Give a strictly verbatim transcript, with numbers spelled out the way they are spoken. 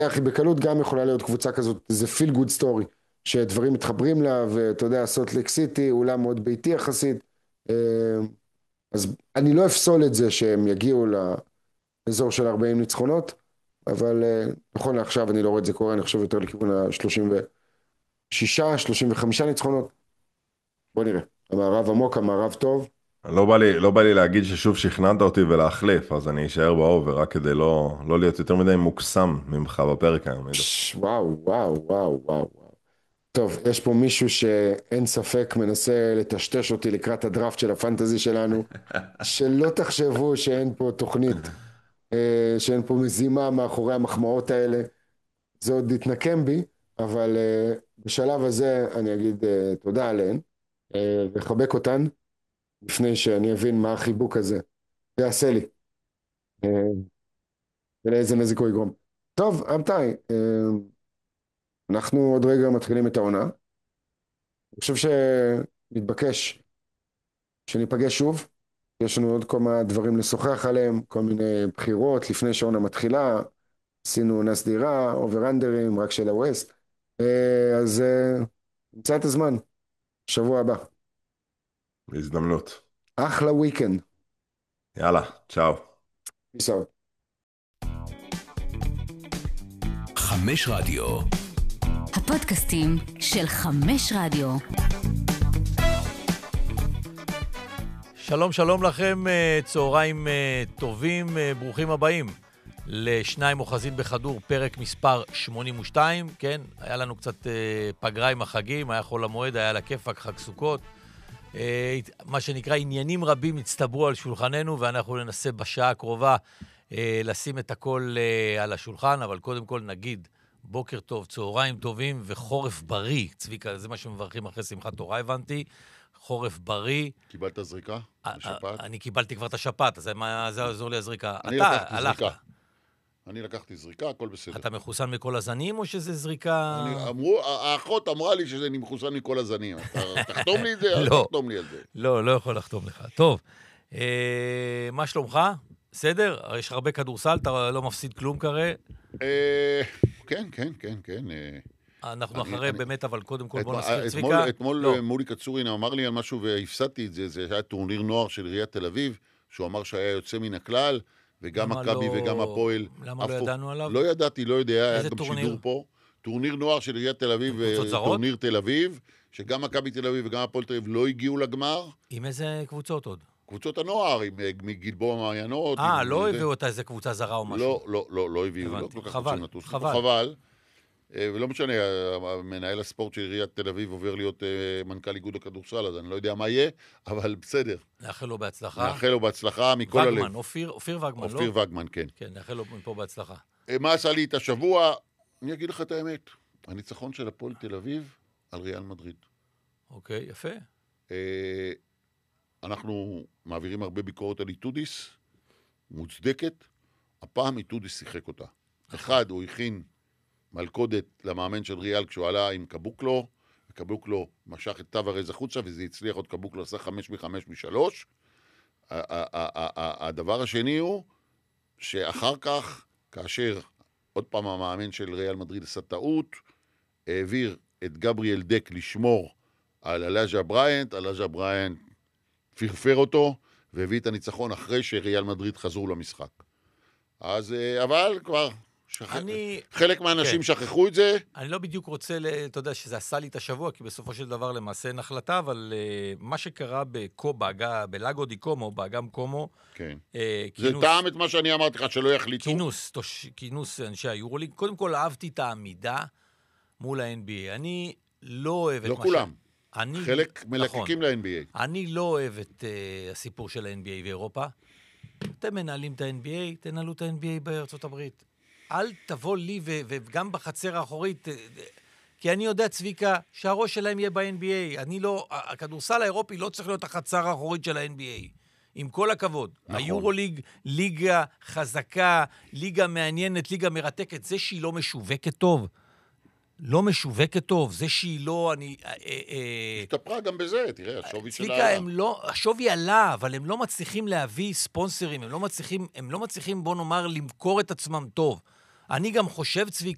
אחי, בקלות גם יכולה להיות קבוצה כזאת, זה feel good story, שדברים מתחברים לה, ואתה יודע, סולט לייק סיטי, אולם מאוד ביתי יחסית, אז אני לא אפסול את זה שהם יגיעו לאזור של ארבעים ניצחונות, אבל נכון לעכשיו אני לא רואה את זה קורה, אני חושב יותר לכיוון ה-שלושים ושש, שלושים וחמש ניצחונות. בוא נראה, המערב עמוק, המערב טוב. לא בא לי, לא בא לי להגיד ששוב שכנעת אותי ולהחליף, אז אני אשאר באובר, רק כדי לא, לא להיות יותר מדי מוקסם ממך בפרק היום. פש, וואו, וואו, וואו, וואו. טוב, יש פה מישהו שאין ספק מנסה לטשטש אותי לקראת הדראפט של הפנטזי שלנו, שלא תחשבו שאין פה תוכנית, אה, שאין פה מזימה מאחורי המחמאות האלה, זה עוד יתנקם בי, אבל אה, בשלב הזה אני אגיד אה, תודה עליהן, אה, וחבק אותן, לפני שאני אבין מה החיבוק הזה, יעשה לי, אה, ולאיזה נזק הוא יגרום. טוב, אמתאי, אה, אנחנו עוד רגע מתחילים את העונה, אני חושב שמתבקש שניפגש שוב, יש לנו עוד כמה דברים לשוחח עליהם, כל מיני בחירות לפני שעונה מתחילה, עשינו נס דירה, אובר-אנדרים, רק של הווסט, אז נמצא את הזמן, שבוע הבא. בהזדמנות. אחלה וויקנד. יאללה, צ'או. Peace out. חמש רדיו. הפודקאסטים של חמש רדיו. שלום, שלום לכם, צהריים טובים, ברוכים הבאים לשניים אוחזים בכדור, פרק מספר שמונים ושתיים, כן? היה לנו קצת פגרה עם החגים, היה חול המועד, היה לה כיפק, חג סוכות. מה שנקרא, עניינים רבים הצטברו על שולחננו, ואנחנו ננסה בשעה הקרובה לשים את הכל על השולחן, אבל קודם כל נגיד, בוקר טוב, צהריים טובים וחורף בריא. צביקה, זה מה שמברכים אחרי שמחת תורה, הבנתי. חורף בריא. קיבלת זריקה? בשפעת? אני קיבלתי כבר את השפעת, אז מה זה עזור לי הזריקה? אני אתה לקחתי הלכת. זריקה. אני לקחתי זריקה, הכל בסדר. אתה מחוסן מכל הזנים או שזה זריקה? אני, אמרו, האחות אמרה לי שאני מחוסן מכל הזנים. אתה תחתום לי את זה? לא. תחתום לי על זה. לא, לא יכול לחתום לך. טוב, אה, מה שלומך? בסדר? יש לך הרבה כדורסל, אתה לא מפסיד כלום כרי? אה, כן, כן, כן, כן. אה, אנחנו אני- אחרי אני- באמת, אבל קודם כל בוא אתמול- נזכיר אתמול- צביקה. אתמול לא. מולי קצורין אמר לי על משהו והפסדתי את זה, זה היה טורניר נוער של עיריית תל אביב, שהוא אמר שהיה יוצא מן הכלל, וגם למה מכבי לא- וגם הפועל. למה אף לא פה- ידענו עליו? לא ידעתי, לא יודע, היה איזה גם טורניר? שידור פה. טורניר נוער של עיריית תל אביב, קבוצות זרות? טורניר תל אביב, שגם מכבי תל אביב וגם הפועל תל אביב לא הגיעו לגמר. עם איזה קבוצות עוד? קבוצות הנוער, עם- מגלבוע מעיינות. אה, עם- לא זה- הביאו אותה איזה קבוצה זרה או משהו? לא, לא, לא, לא הביאו, לא הבנתי. כל כך חבל, רוצים לטוס. חבל. חבל. אה, ולא משנה, מנהל הספורט של עיריית תל אביב עובר להיות אה, מנכ"ל איגוד הכדורסל, אז אני לא יודע מה יהיה, אבל בסדר. נאחל לו בהצלחה. נאחל לו בהצלחה מכל הלב. וגמן, אופיר, אופיר וגמן, לא? אופיר וגמן, כן. כן, נאחל לו מפה בהצלחה. אה, מה עשה לי את השבוע? אני אגיד לך את האמת. הניצחון של הפועל תל אביב על ריאל מדריד. אוקיי, יפה. אה, אנחנו מעבירים הרבה ביקורת על איטודיס, מוצדקת. הפעם איטודיס שיחק אותה. אחד, הוא הכין מלכודת למאמן של ריאל כשהוא עלה עם קבוקלו, וקבוקלו משך את טוורז החוצה, וזה הצליח עוד. קבוקלו עשה חמש מחמש משלוש. הדבר השני הוא שאחר כך, כאשר עוד פעם המאמן של ריאל מדריד עשה טעות, העביר את גבריאל דק לשמור על אלאז'ה בריינט, אלאז'ה בריינט פרפר אותו, והביא את הניצחון אחרי שריאל מדריד חזרו למשחק. אז, אבל כבר, שכ... אני... חלק מהאנשים כן. שכחו את זה. אני לא בדיוק רוצה, אתה יודע, שזה עשה לי את השבוע, כי בסופו של דבר למעשה אין החלטה, אבל uh, מה שקרה בקו, באגה, בלאגו די קומו, באגם קומו, כן. uh, זה כינוס, טעם את מה שאני אמרתי לך, שלא יחליטו. כינוס, תוש, כינוס אנשי היורוליג. קודם כל, אהבתי את העמידה מול ה-אן בי איי. אני לא אוהב את לא מה כולם. ש... אני... חלק נכון. מלקקים ל-אן בי איי. אני לא אוהב את uh, הסיפור של ה-אן בי איי באירופה. אתם מנהלים את ה-אן בי איי, תנהלו את ה-אן בי איי בארצות הברית. אל תבוא לי, ו- וגם בחצר האחורית, כי אני יודע, צביקה, שהראש שלהם יהיה ב-אן בי איי. אני לא, הכדורסל האירופי לא צריך להיות החצר האחורית של ה-אן בי איי. עם כל הכבוד. נכון. היורוליג, ליגה חזקה, ליגה מעניינת, ליגה מרתקת. זה שהיא לא משווקת טוב, לא משווקת טוב, זה שהיא לא, אני... השתפרה גם בזה, תראה, השווי שלה... צביקה, הם לא, השווי עלה, אבל הם לא מצליחים להביא ספונסרים, הם לא מצליחים, הם לא מצליחים, בוא נאמר, למכור את עצמם טוב. אני גם חושב, צביקה,